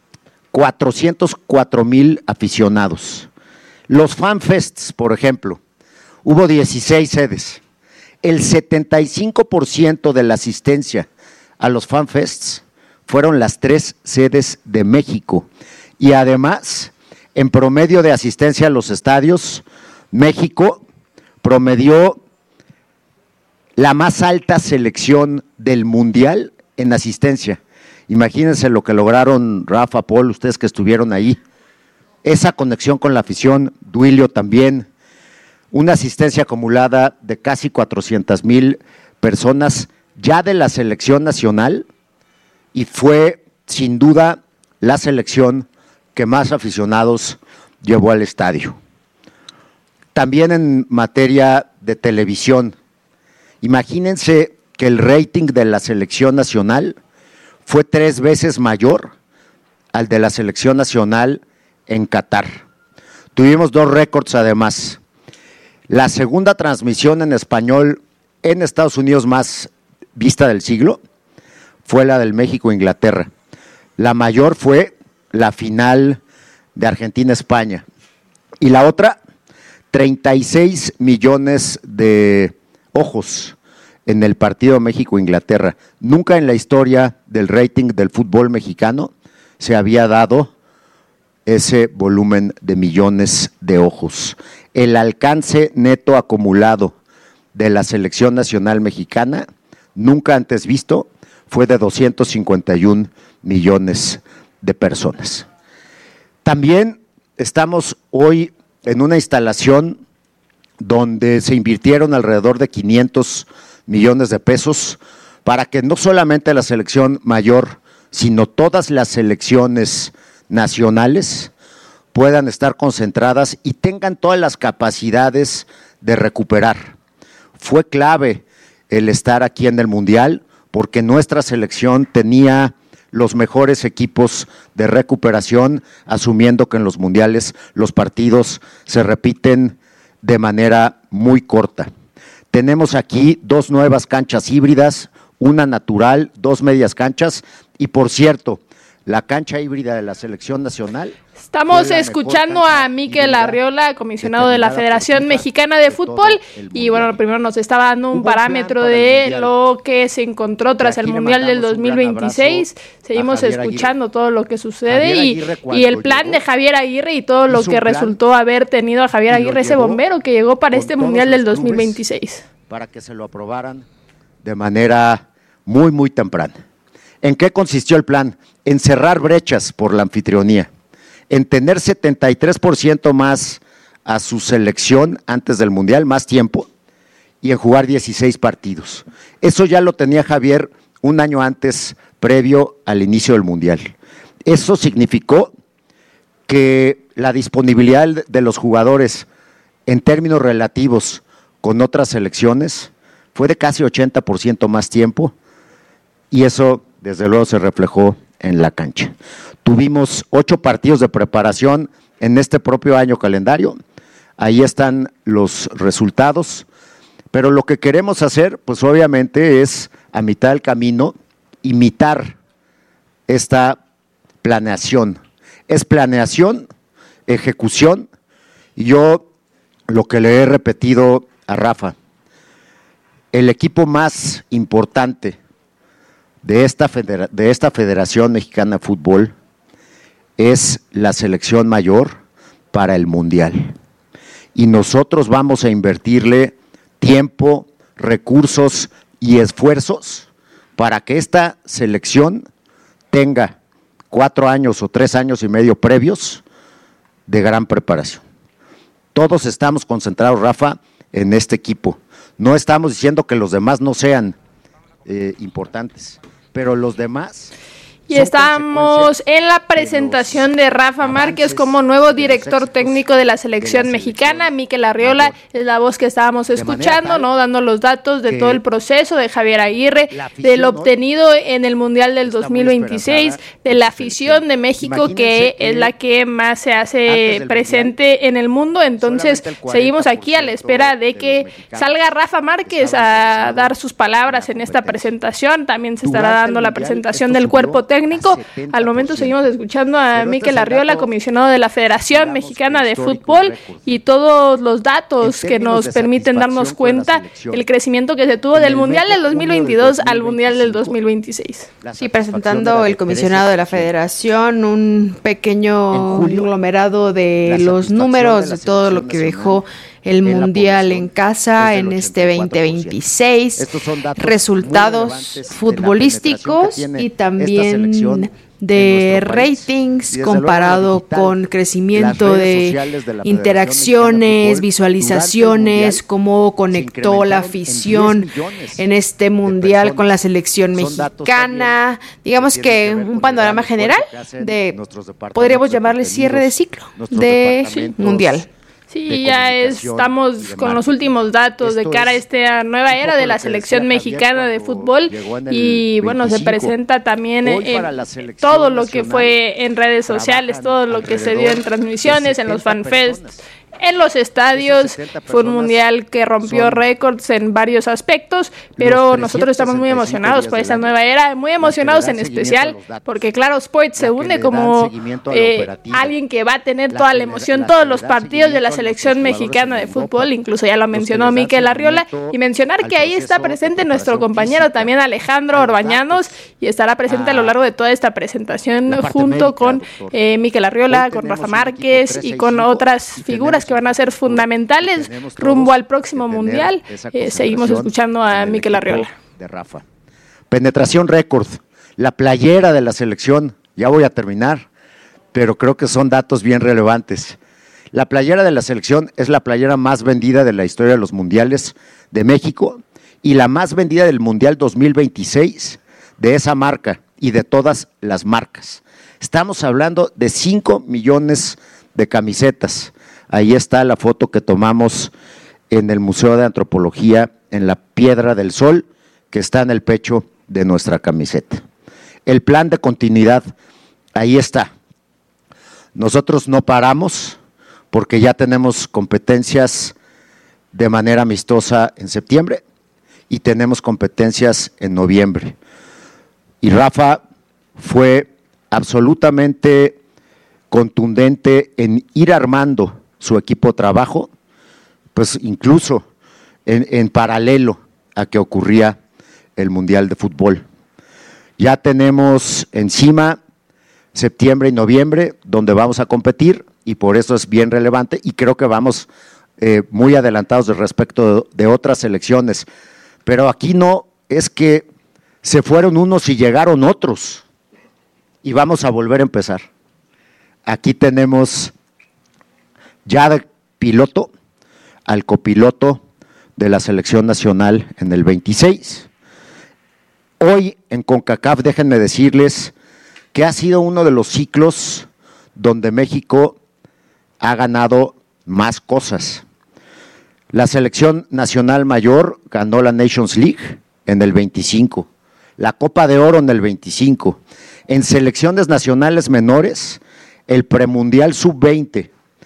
404,000 aficionados. Los FanFests, por ejemplo, hubo 16 sedes. El 75% de la asistencia a los FanFests fueron las 3 sedes de México. Y además, en promedio de asistencia a los estadios, México promedió la más alta selección del Mundial en asistencia. Imagínense lo que lograron Rafa, Paul, ustedes que estuvieron ahí. Esa conexión con la afición, Duilio también, una asistencia acumulada de casi 400,000 personas ya de la selección nacional, y fue sin duda la selección que más aficionados llevó al estadio. También en materia de televisión, imagínense que el rating de la selección nacional fue 3 veces mayor al de la selección nacional en Qatar. Tuvimos 2 récords además. La segunda transmisión en español en Estados Unidos más vista del siglo fue la del México-Inglaterra. La mayor fue la final de Argentina-España. Y la otra, 36 millones de ojos en el partido México-Inglaterra. Nunca en la historia del rating del fútbol mexicano se había dado ese volumen de millones de ojos. El alcance neto acumulado de la selección nacional mexicana, nunca antes visto, fue de 251 millones de personas. También estamos hoy en una instalación donde se invirtieron alrededor de 500 millones de pesos para que no solamente la selección mayor, sino todas las selecciones nacionales puedan estar concentradas y tengan todas las capacidades de recuperar. Fue clave el estar aquí en el Mundial porque nuestra selección tenía los mejores equipos de recuperación, asumiendo que en los mundiales los partidos se repiten de manera muy corta. Tenemos aquí 2 nuevas canchas híbridas, una natural, 2 medias canchas, y por cierto, la cancha híbrida de la selección nacional. Estamos escuchando a Mikel Arriola, comisionado de la Federación Mexicana de Fútbol, y bueno, primero nos estaba dando un parámetro de lo que se encontró tras el Mundial del 2026. Seguimos escuchando todo lo que sucede y el plan de Javier Aguirre y todo lo que resultó haber tenido a Javier Aguirre, ese bombero que llegó para este Mundial del 2026. Para que se lo aprobaran de manera muy, muy temprana. ¿En qué consistió el plan? En cerrar brechas por la anfitrionía, en tener 73% más a su selección antes del Mundial, más tiempo, y en jugar 16 partidos. Eso ya lo tenía Javier un año antes, previo al inicio del Mundial. Eso significó que la disponibilidad de los jugadores en términos relativos con otras selecciones fue de casi 80% más tiempo, y eso desde luego se reflejó en la cancha. Tuvimos 8 partidos de preparación en este propio año calendario, ahí están los resultados, pero lo que queremos hacer, pues obviamente es a mitad del camino imitar esta planeación. Es planeación, ejecución, y yo lo que le he repetido a Rafa, el equipo más importante de esta Federación Mexicana de Fútbol es la selección mayor para el Mundial. Y nosotros vamos a invertirle tiempo, recursos y esfuerzos para que esta selección tenga 4 años o 3 años y medio previos de gran preparación. Todos estamos concentrados, Rafa, en este equipo. No estamos diciendo que los demás no sean importantes, pero los demás... Y estamos en la presentación de Rafa Márquez como nuevo director técnico de la selección mexicana. Mikel Arriola es la voz que estábamos escuchando, ¿no? Dando los datos de todo el proceso de Javier Aguirre, de lo obtenido en el Mundial del 2026, de la afición de México, que es la que más se hace presente en el mundo. Entonces, seguimos aquí a la espera de que salga Rafa Márquez a dar sus palabras en esta presentación. También se estará dando la presentación del cuerpo técnico. Al momento seguimos escuchando a Mikel Arriola, comisionado de la Federación Mexicana de Fútbol, y todos los datos que nos permiten darnos cuenta el crecimiento que se tuvo del Mundial del 2022 al Mundial del 2026. Sí, presentando el comisionado de la Federación un pequeño conglomerado de los números de todo lo que dejó el Mundial en casa en este 2026, resultados futbolísticos y también de ratings comparado con crecimiento de interacciones, visualizaciones, cómo conectó la afición en este Mundial con la selección mexicana. Digamos que un panorama general de, podríamos llamarle cierre de ciclo de Mundial. Sí, ya estamos con los últimos datos de cara a esta nueva era de la selección mexicana de fútbol y bueno, se presenta también todo lo que fue en redes sociales, todo lo que se dio en transmisiones, en los fanfests, en los estadios. Fue un mundial que rompió récords en varios aspectos, pero nosotros estamos muy emocionados por esta nueva era, muy emocionados en especial porque Claro Sports se une como alguien que va a tener toda la emoción, todos los partidos de la selección mexicana de fútbol. Incluso ya lo mencionó Mikel Arriola, y mencionar que ahí está presente nuestro compañero también Alejandro Orbañanos, y estará presente a lo largo de toda esta presentación junto con Mikel Arriola, con Rafa Márquez y con otras figuras que van a ser fundamentales rumbo al próximo Mundial. Seguimos escuchando a Mikel Arriola. De Rafa. Penetración récord, la playera de la selección, ya voy a terminar, pero creo que son datos bien relevantes. La playera de la selección es la playera más vendida de la historia de los mundiales de México y la más vendida del Mundial 2026 de esa marca y de todas las marcas. Estamos hablando de 5 millones de camisetas. Ahí está la foto que tomamos en el Museo de Antropología en la Piedra del Sol, que está en el pecho de nuestra camiseta. El plan de continuidad, ahí está. Nosotros no paramos porque ya tenemos competencias de manera amistosa en septiembre y tenemos competencias en noviembre. Y Rafa fue absolutamente contundente en ir armando su equipo de trabajo, pues incluso en paralelo a que ocurría el Mundial de Fútbol. Ya tenemos encima septiembre y noviembre donde vamos a competir y por eso es bien relevante y creo que vamos muy adelantados respecto de otras selecciones. Pero aquí no es que se fueron unos y llegaron otros y vamos a volver a empezar. Aquí tenemos ya de piloto al copiloto de la selección nacional en el 26. Hoy en CONCACAF, déjenme decirles que ha sido uno de los ciclos donde México ha ganado más cosas. La selección nacional mayor ganó la Nations League en el 25, la Copa de Oro en el 25. En selecciones nacionales menores, el premundial sub-20,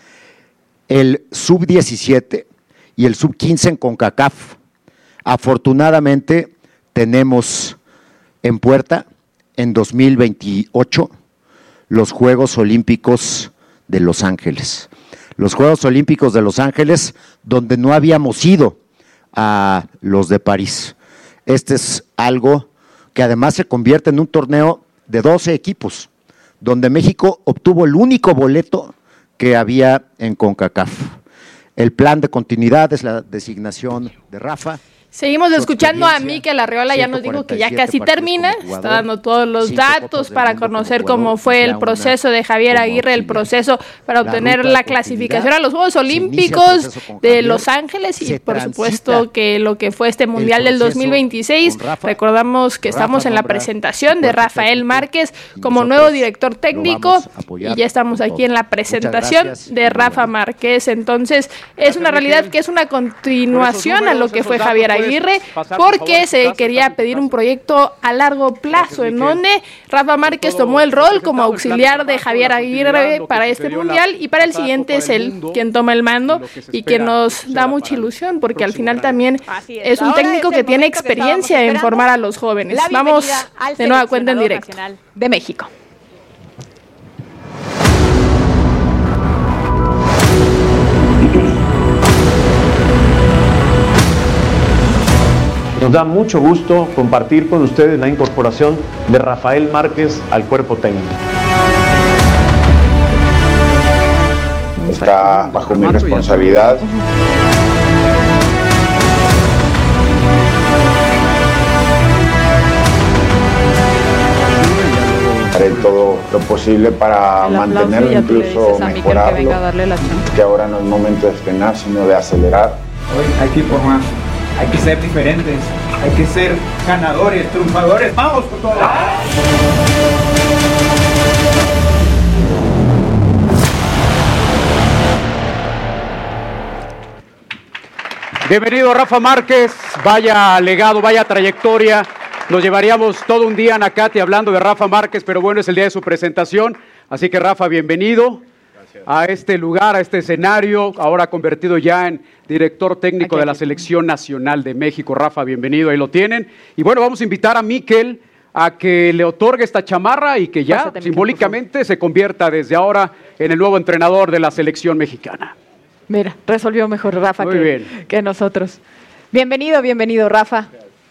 el sub-17 y el sub-15 en CONCACAF. Afortunadamente tenemos en puerta en 2028 los Juegos Olímpicos de Los Ángeles. Los Juegos Olímpicos de Los Ángeles donde no habíamos ido a los de París. Este es algo que además se convierte en un torneo de 12 equipos, donde México obtuvo el único boleto que había en CONCACAF. El plan de continuidad es la designación de Rafa. Seguimos escuchando a Mikel Arriola, ya nos dijo que ya casi termina, está dando todos los datos para conocer cómo fue el proceso de Javier Aguirre, el proceso para obtener la clasificación a los Juegos Olímpicos de Los Ángeles y por supuesto que lo que fue este Mundial del 2026. Recordamos que estamos en la presentación de Rafael Márquez como nuevo director técnico y ya estamos aquí en la presentación de Rafa Márquez. Entonces es una realidad que es una continuación a lo que fue Javier Aguirre, porque se quería pedir un proyecto a largo plazo en donde Rafa Márquez tomó el rol como auxiliar de Javier Aguirre para este mundial y para el siguiente es él quien toma el mando y que nos da mucha ilusión porque al final también es un técnico que tiene experiencia en formar a los jóvenes. Vamos de nueva cuenta en directo de México. Nos da mucho gusto compartir con ustedes la incorporación de Rafael Márquez al cuerpo técnico. Está bajo mi responsabilidad. Haré todo lo posible para mantenerlo, incluso mejorarlo, que ahora no es momento de frenar, sino de acelerar. Hoy hay que ir por más. Hay que ser diferentes, hay que ser ganadores, triunfadores. ¡Vamos con todo! Bienvenido Rafa Márquez, vaya legado, vaya trayectoria. Nos llevaríamos todo un día en Acate hablando de Rafa Márquez, pero bueno, es el día de su presentación. Así que Rafa, bienvenido a este lugar, a este escenario, ahora convertido ya en director técnico de la Selección Nacional de México. Rafa, bienvenido, ahí lo tienen. Y bueno, vamos a invitar a Mikel a que le otorgue esta chamarra y que ya Pásate, simbólicamente se convierta desde ahora en el nuevo entrenador de la Selección Mexicana. Mira, resolvió mejor Rafa Muy que nosotros. Bienvenido, Rafa.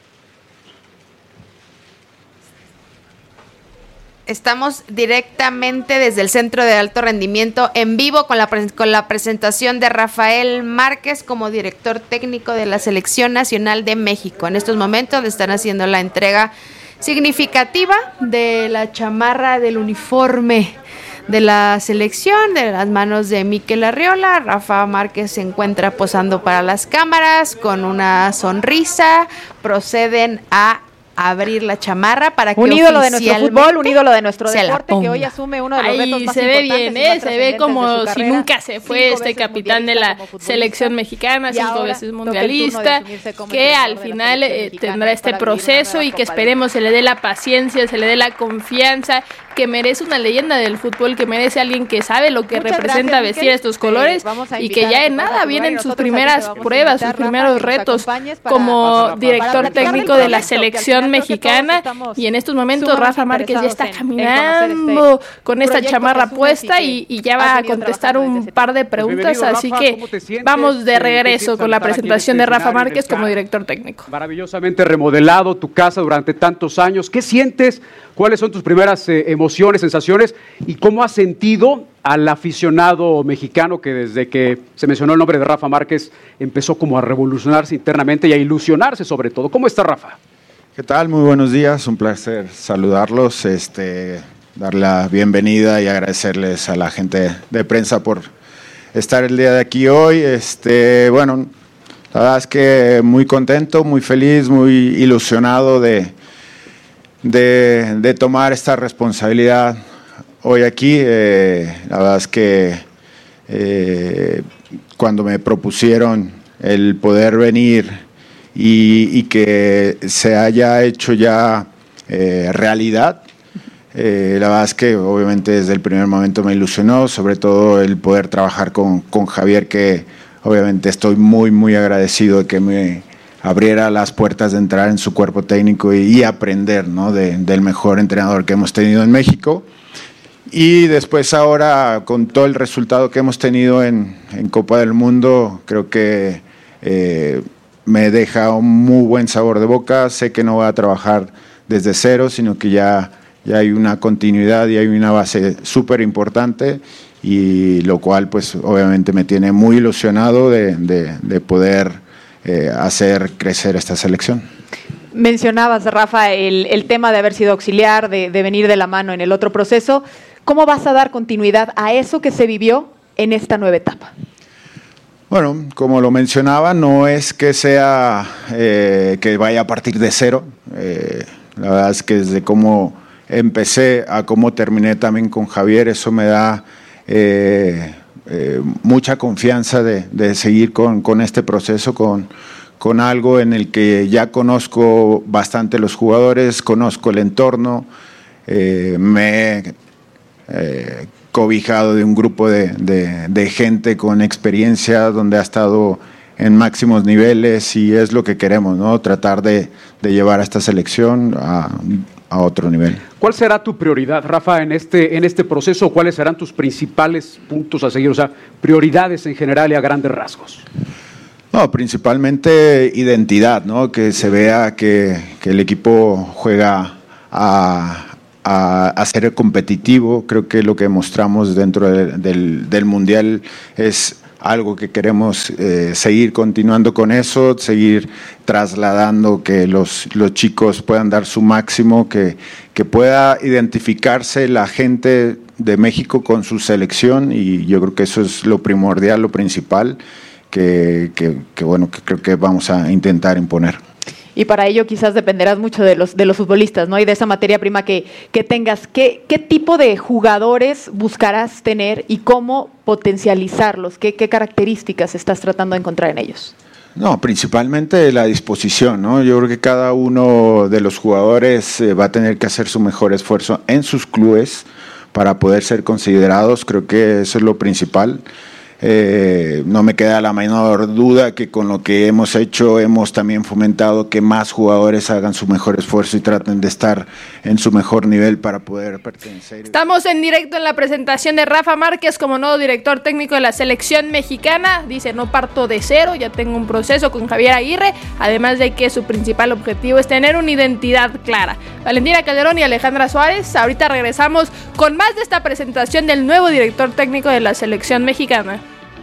Estamos directamente desde el Centro de Alto Rendimiento en vivo con la presentación de Rafael Márquez como director técnico de la Selección Nacional de México. En estos momentos le están haciendo la entrega significativa de la chamarra del uniforme de la selección, de las manos de Mikel Arriola. Rafa Márquez se encuentra posando para las cámaras con una sonrisa. Proceden a abrir la chamarra para que un ídolo de nuestro fútbol, un ídolo de nuestro deporte que hoy asume uno de los retos más se ve importantes bien, se ve como si nunca se fue este capitán de la selección mexicana, 5 veces mundialista, que al final tendrá este proceso y que esperemos se le dé la paciencia, se le dé la confianza, que merece una leyenda del fútbol, que merece alguien que sabe lo que representa vestir estos colores y que ya en nada vienen sus primeras pruebas, sus primeros retos como director técnico de la selección mexicana y en estos momentos Rafa Márquez ya está caminando con esta chamarra puesta y ya va a contestar un par de preguntas, así que vamos de regreso con la presentación de Rafa Márquez como director técnico. Maravillosamente remodelado tu casa durante tantos años. ¿Qué sientes? ¿Cuáles son tus primeras emociones, sensaciones? ¿Y cómo has sentido al aficionado mexicano que desde que se mencionó el nombre de Rafa Márquez empezó como a revolucionarse internamente y a ilusionarse sobre todo? ¿Cómo está Rafa? ¿Qué tal? Muy buenos días, un placer saludarlos, dar la bienvenida y agradecerles a la gente de prensa por estar el día de aquí hoy. Bueno, la verdad es que muy contento, muy feliz, muy ilusionado de tomar esta responsabilidad hoy aquí. La verdad es que cuando me propusieron el poder venir y que se haya hecho ya realidad, la verdad es que obviamente desde el primer momento me ilusionó, sobre todo el poder trabajar con Javier, que obviamente estoy muy, muy agradecido de que me abriera las puertas de entrar en su cuerpo técnico y aprender, ¿no?, del mejor entrenador que hemos tenido en México. Y después ahora, con todo el resultado que hemos tenido en Copa del Mundo, creo que me deja un muy buen sabor de boca. Sé que no voy a trabajar desde cero, sino que ya hay una continuidad y hay una base súper importante, y lo cual pues obviamente me tiene muy ilusionado de poder hacer crecer esta selección. Mencionabas, Rafa, el tema de haber sido auxiliar, de venir de la mano en el otro proceso. ¿Cómo vas a dar continuidad a eso que se vivió en esta nueva etapa? Bueno, como lo mencionaba, no es que sea que vaya a partir de cero. La verdad es que desde cómo empecé a cómo terminé también con Javier, eso me da mucha confianza de seguir con este proceso, con algo en el que ya conozco bastante los jugadores, conozco el entorno, me he cobijado de un grupo de gente con experiencia donde ha estado en máximos niveles y es lo que queremos, ¿no? Tratar de llevar a esta selección a otro nivel. ¿Cuál será tu prioridad, Rafa, en este proceso? ¿Cuáles serán tus principales puntos a seguir? O sea, prioridades en general y a grandes rasgos. No, principalmente identidad, ¿no? Que se vea que el equipo juega a ser competitivo. Creo que lo que mostramos dentro del Mundial es algo que queremos seguir continuando con eso, seguir trasladando que los chicos puedan dar su máximo, que pueda identificarse la gente de México con su selección, y yo creo que eso es lo primordial, lo principal, que creo que vamos a intentar imponer. Y para ello quizás dependerás mucho de los futbolistas, ¿no? Y de esa materia prima que tengas. ¿Qué tipo de jugadores buscarás tener y cómo potencializarlos? ¿Qué características estás tratando de encontrar en ellos? No, principalmente la disposición, ¿no? Yo creo que cada uno de los jugadores va a tener que hacer su mejor esfuerzo en sus clubes para poder ser considerados. Creo que eso es lo principal. No me queda la menor duda que con lo que hemos hecho hemos también fomentado que más jugadores hagan su mejor esfuerzo y traten de estar en su mejor nivel para poder pertenecer. Estamos en directo en la presentación de Rafa Márquez como nuevo director técnico de la selección mexicana. Dice, no parto de cero, ya tengo un proceso con Javier Aguirre, además de que su principal objetivo es tener una identidad clara. Valentina Calderón y Alejandra Suárez, ahorita regresamos con más de esta presentación del nuevo director técnico de la selección mexicana.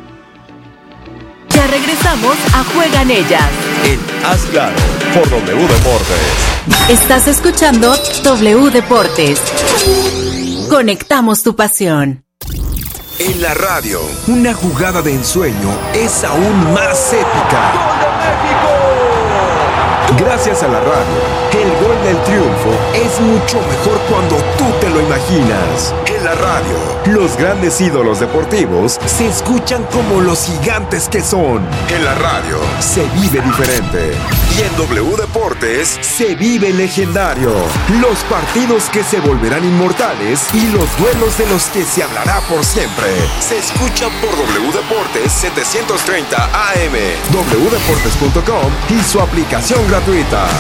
Ya regresamos a Juegan Ellas. En Haz Claro, por W Deportes. Estás escuchando W Deportes. Conectamos tu pasión. En la radio, una jugada de ensueño es aún más épica. ¡Gol de México! Gracias a la radio, el gol del triunfo es mucho mejor cuando tú te lo imaginas. En la radio, los grandes ídolos deportivos se escuchan como los gigantes que son. En la radio, se vive diferente. Y en W Deportes, se vive legendario. Los partidos que se volverán inmortales y los duelos de los que se hablará por siempre. Se escucha por W Deportes 730 AM, wdeportes.com y su aplicación gratuita.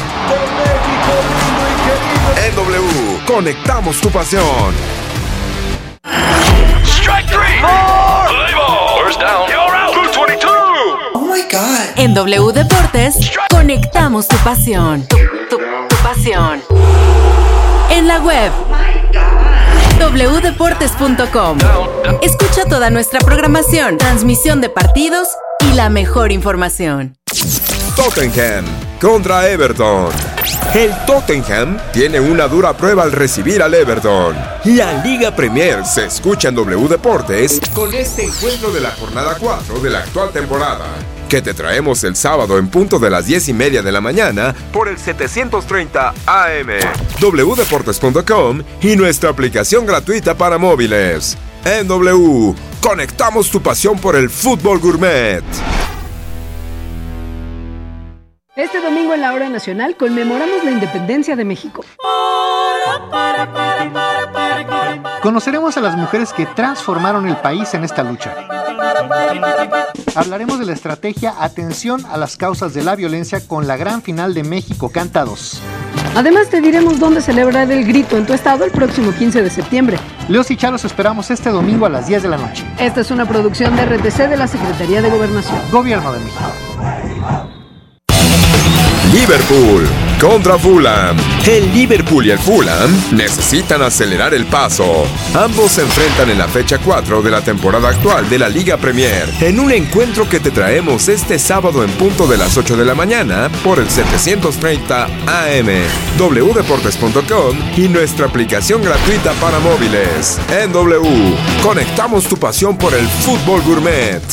En W, conectamos tu pasión. Strike three. Play ball. First down. You're out. 222. Oh my God. En W Deportes, conectamos tu pasión. Tu pasión. En la web. wdeportes.com. Escucha toda nuestra programación, transmisión de partidos y la mejor información. Tottenham contra Everton. El Tottenham tiene una dura prueba al recibir al Everton. La Liga Premier se escucha en W Deportes con este encuentro de la jornada 4 de la actual temporada, que te traemos el sábado en punto de las 10:30 de la mañana por el 730 AM, wdeportes.com y nuestra aplicación gratuita para móviles. En W, conectamos tu pasión por el fútbol gourmet. Este domingo en la Hora Nacional conmemoramos la independencia de México. Conoceremos a las mujeres que transformaron el país en esta lucha. Hablaremos de la estrategia Atención a las causas de la violencia con la gran final de México Canta 2. Además te diremos dónde celebrar el grito en tu estado el próximo 15 de septiembre. Leos y Chalos esperamos este domingo a las 10 de la noche. Esta es una producción de RTC de la Secretaría de Gobernación. Gobierno de México. Liverpool contra Fulham. El Liverpool y el Fulham necesitan acelerar el paso. Ambos se enfrentan en la fecha 4 de la temporada actual de la Liga Premier, en un encuentro que te traemos este sábado en punto de las 8 de la mañana por el 730 AM, wdeportes.com y nuestra aplicación gratuita para móviles. En W, conectamos tu pasión por el fútbol gourmet.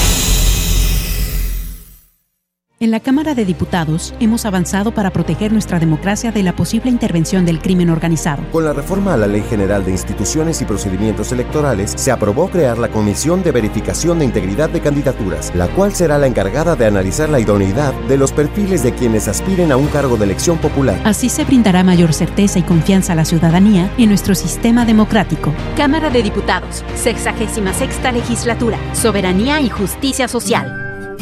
En la Cámara de Diputados hemos avanzado para proteger nuestra democracia de la posible intervención del crimen organizado. Con la reforma a la Ley General de Instituciones y Procedimientos Electorales, se aprobó crear la Comisión de Verificación de Integridad de Candidaturas, la cual será la encargada de analizar la idoneidad de los perfiles de quienes aspiren a un cargo de elección popular. Así se brindará mayor certeza y confianza a la ciudadanía en nuestro sistema democrático. Cámara de Diputados, 66ª Legislatura, Soberanía y Justicia Social.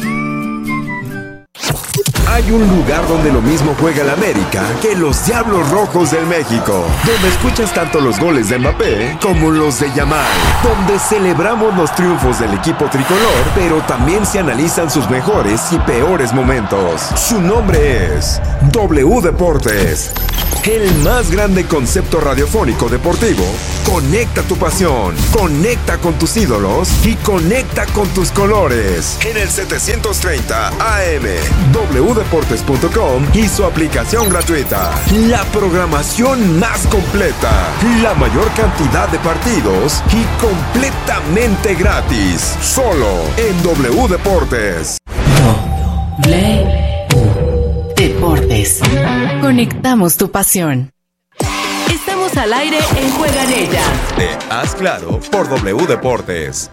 Hay un lugar donde lo mismo juega el América que los Diablos Rojos del México, donde escuchas tanto los goles de Mbappé como los de Yamal, donde celebramos los triunfos del equipo tricolor, pero también se analizan sus mejores y peores momentos. Su nombre es W Deportes, el más grande concepto radiofónico deportivo. Conecta tu pasión, conecta con tus ídolos y conecta con tus colores. En el 730 AM, wdeportes.com y su aplicación gratuita. La programación más completa, la mayor cantidad de partidos y completamente gratis. Solo en W Deportes. Deportes. Conectamos tu pasión. Estamos al aire en Juega en Ella. Te haz claro por W Deportes.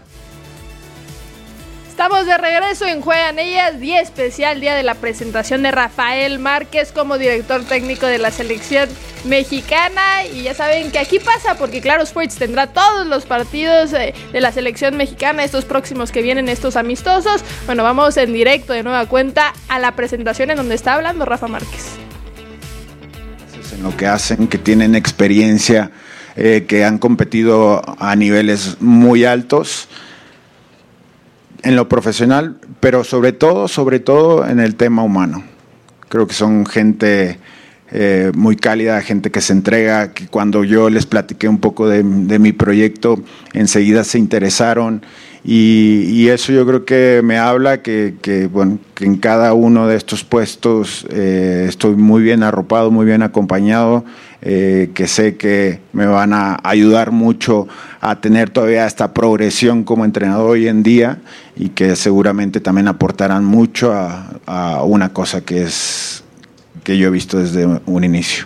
Estamos de regreso en Juegan Ellas, día especial, día de la presentación de Rafael Márquez como director técnico de la selección mexicana. Y ya saben que aquí pasa porque Claro Sports tendrá todos los partidos de la selección mexicana, estos próximos que vienen, estos amistosos. Bueno, vamos en directo de nueva cuenta a la presentación en donde está hablando Rafa Márquez. En lo que hacen, que tienen experiencia, que han competido a niveles muy altos en lo profesional, pero sobre todo en el tema humano. Creo que son gente muy cálida, gente que se entrega, que cuando yo les platiqué un poco de mi proyecto, enseguida se interesaron, y eso yo creo que me habla que en cada uno de estos puestos estoy muy bien arropado, muy bien acompañado, que sé que me van a ayudar mucho a tener todavía esta progresión como entrenador hoy en día, y que seguramente también aportarán mucho a una cosa que yo he visto desde un inicio,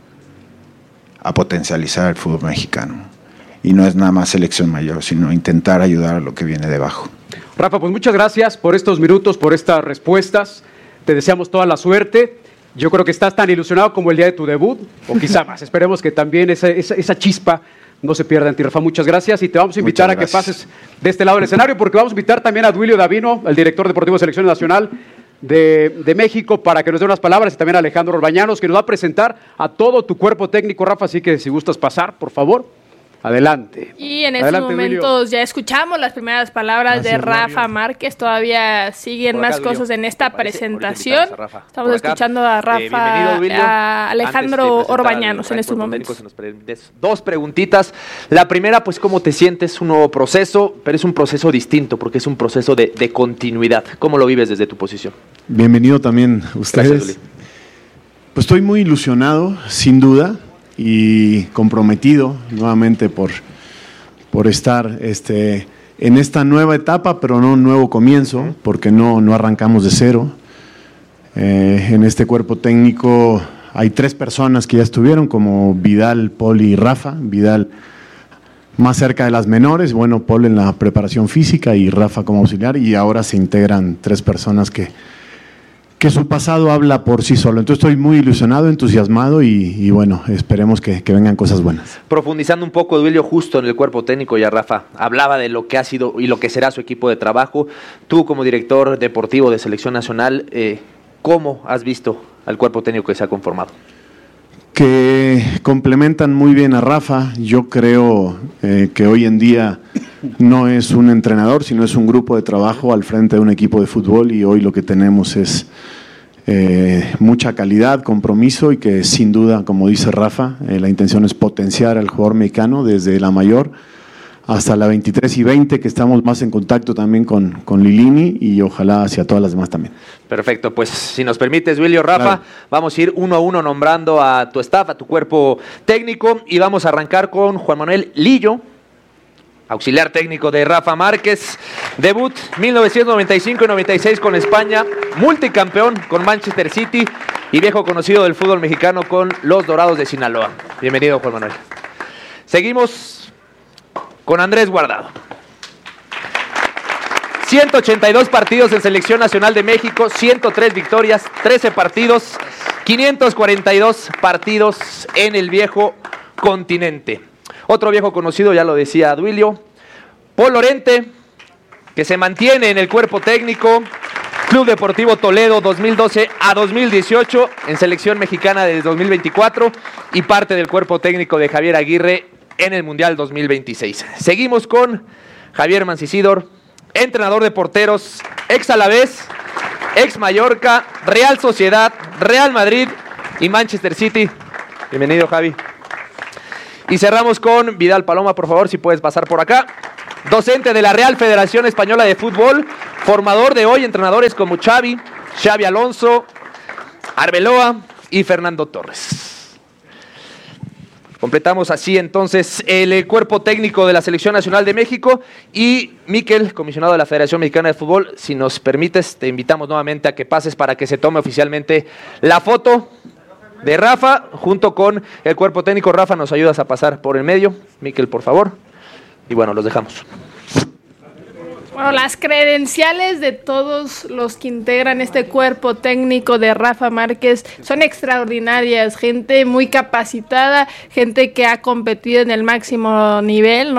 a potencializar el fútbol mexicano. Y no es nada más selección mayor, sino intentar ayudar a lo que viene debajo. Rafa, pues muchas gracias por estos minutos, por estas respuestas. Te deseamos toda la suerte. Yo creo que estás tan ilusionado como el día de tu debut, o quizá más. Esperemos que también esa chispa no se pierda en ti, Rafa. Muchas gracias, y te vamos a invitar a que pases de este lado del escenario, porque vamos a invitar también a Duilio Davino, el director deportivo de Selección Nacional de México, para que nos dé unas palabras, y también a Alejandro Orbañanos, que nos va a presentar a todo tu cuerpo técnico, Rafa. Así que si gustas pasar, por favor. Adelante. Y en estos momentos Emilio, ya escuchamos las primeras palabras de Rafa Márquez. Todavía siguen acá, más cosas en esta presentación. Estamos escuchando a Rafa, a Alejandro Orbañanos en estos momentos. Dos preguntitas. La primera, pues, ¿cómo te sientes? Un nuevo proceso, pero es un proceso distinto porque es un proceso de continuidad. ¿Cómo lo vives desde tu posición? Bienvenido también ustedes. Gracias, pues estoy muy ilusionado, sin duda, y comprometido nuevamente por estar en esta nueva etapa, pero no un nuevo comienzo, porque no arrancamos de cero. En este cuerpo técnico hay 3 personas que ya estuvieron, como Vidal, Paul y Rafa. Vidal más cerca de las menores, bueno, Paul en la preparación física y Rafa como auxiliar, y ahora se integran 3 personas que su pasado habla por sí solo. Entonces estoy muy ilusionado, entusiasmado, y bueno, esperemos que vengan cosas buenas. Profundizando un poco, Duilio, justo en el cuerpo técnico, ya Rafa hablaba de lo que ha sido y lo que será su equipo de trabajo. Tú, como director deportivo de Selección Nacional, ¿cómo has visto al cuerpo técnico que se ha conformado? Que complementan muy bien a Rafa. Yo creo que hoy en día no es un entrenador, sino es un grupo de trabajo al frente de un equipo de fútbol, y hoy lo que tenemos es mucha calidad, compromiso y que sin duda, como dice Rafa, la intención es potenciar al jugador mexicano desde la mayor hasta la 23 y 20, que estamos más en contacto también con Lilini y ojalá hacia todas las demás también. Perfecto, pues si nos permites, Duilio, Rafa, claro. Vamos a ir uno a uno nombrando a tu staff, a tu cuerpo técnico, y vamos a arrancar con Juan Manuel Lillo, auxiliar técnico de Rafa Márquez, debut 1995 y 96 con España, multicampeón con Manchester City y viejo conocido del fútbol mexicano con los Dorados de Sinaloa. Bienvenido, Juan Manuel. Seguimos con Andrés Guardado. 182 partidos en Selección Nacional de México, 103 victorias, 13 partidos, 542 partidos en el viejo continente. Otro viejo conocido, ya lo decía Duilio, Paul Lorente, que se mantiene en el cuerpo técnico, Club Deportivo Toledo 2012 a 2018, en Selección Mexicana desde 2024 y parte del cuerpo técnico de Javier Aguirre en el Mundial 2026. Seguimos con Javier Mancisidor, entrenador de porteros, ex Alavés, ex Mallorca, Real Sociedad, Real Madrid y Manchester City. Bienvenido, Javi. Y cerramos con Vidal Paloma, por favor, si puedes pasar por acá. Docente de la Real Federación Española de Fútbol, formador de hoy entrenadores como Xavi Alonso, Arbeloa y Fernando Torres. Completamos así entonces el cuerpo técnico de la Selección Nacional de México. Y Miquel, comisionado de la Federación Mexicana de Fútbol, si nos permites, te invitamos nuevamente a que pases para que se tome oficialmente la foto de Rafa junto con el cuerpo técnico. Rafa, nos ayudas a pasar por el medio. Miquel, por favor. Y bueno, los dejamos. Bueno, las credenciales de todos los que integran este cuerpo técnico de Rafa Márquez son extraordinarias, gente muy capacitada, gente que ha competido en el máximo nivel, ¿no?